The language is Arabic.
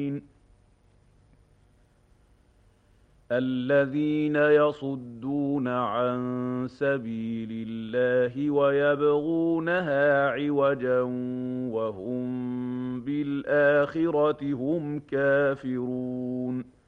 الذين يصدون عن سبيل الله ويبغونها عوجا وهم بالآخرة هم كافرون